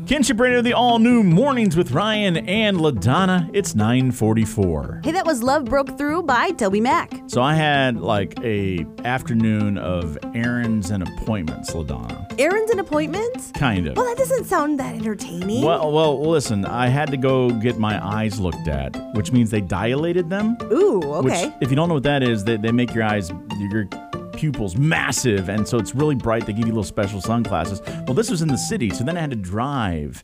Kinship Radio, the all-new Mornings with Ryan and LaDonna. It's 9:44. Hey, that was Love Broke Through by Toby Mac. So I had like a afternoon of errands and appointments, LaDonna. Errands and appointments? Kind of. Well, that doesn't sound that entertaining. Well, listen, I had to go get my eyes looked at, which means they dilated them. Ooh, okay. Which, if you don't know what that is, they make your eyes, your pupils massive, and so it's really bright. They give you little special sunglasses. Well, this was in the city, so then I had to drive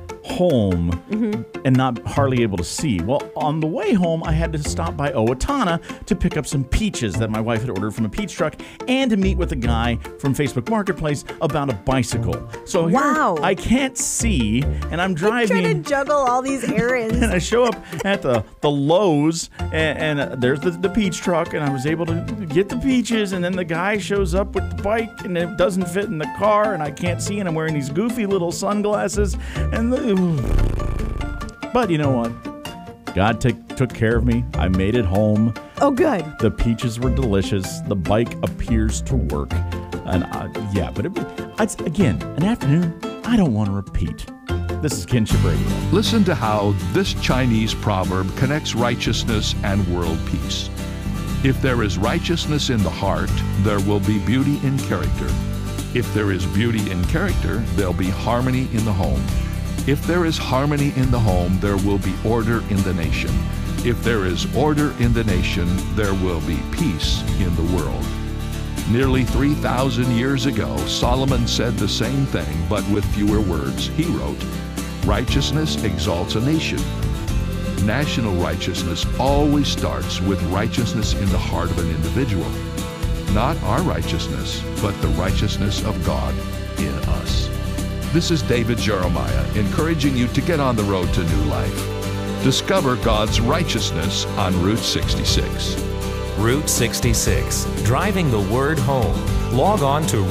home and not hardly able to see. Well, on the way home, I had to stop by Owatonna to pick up some peaches that my wife had ordered from a peach truck and to meet with a guy from Facebook Marketplace about a bicycle. So here I can't see, and I'm driving. You're trying to juggle all these errands. And I show up at the Lowe's, and there's the peach truck, and I was able to get the peaches, and then the guy shows up with the bike, and it doesn't fit in the car, and I can't see, and I'm wearing these goofy little sunglasses, and but you know what? God took care of me. I made it home. Oh, good. The peaches were delicious. The bike appears to work. And but it's, again, an afternoon I don't want to repeat. This is Kinship Radio. Listen to how this Chinese proverb connects righteousness and world peace. If there is righteousness in the heart, there will be beauty in character. If there is beauty in character, there'll be harmony in the home. If there is harmony in the home, there will be order in the nation. If there is order in the nation, there will be peace in the world. Nearly 3,000 years ago, Solomon said the same thing, but with fewer words. He wrote, "Righteousness exalts a nation." National righteousness always starts with righteousness in the heart of an individual. Not our righteousness, but the righteousness of God in us. This is David Jeremiah, encouraging you to get on the road to new life. Discover God's righteousness on Route 66. Route 66, driving the word home. Log on to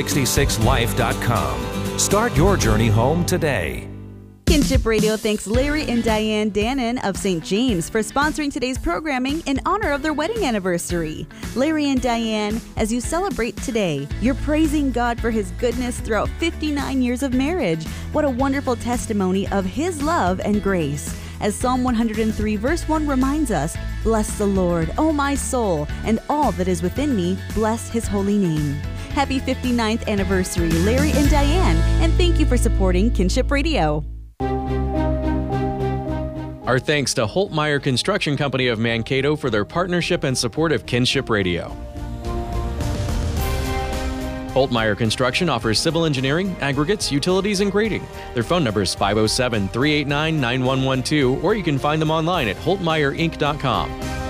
Route66Life.com. Start your journey home today. Kinship Radio thanks Larry and Diane Dannon of St. James for sponsoring today's programming in honor of their wedding anniversary. Larry and Diane, as you celebrate today, you're praising God for His goodness throughout 59 years of marriage. What a wonderful testimony of His love and grace. As Psalm 103 verse 1 reminds us, "Bless the Lord, O my soul, and all that is within me, bless His holy name." Happy 59th anniversary, Larry and Diane, and thank you for supporting Kinship Radio. Our thanks to Holtmeyer Construction Company of Mankato for their partnership and support of Kinship Radio. Holtmeyer Construction offers civil engineering, aggregates, utilities, and grading. Their phone number is 507-389-9112, or you can find them online at holtmeyerinc.com.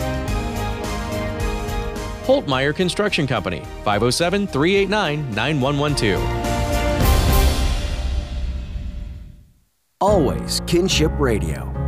Holtmeyer Construction Company, 507-389-9112. Always Kinship Radio.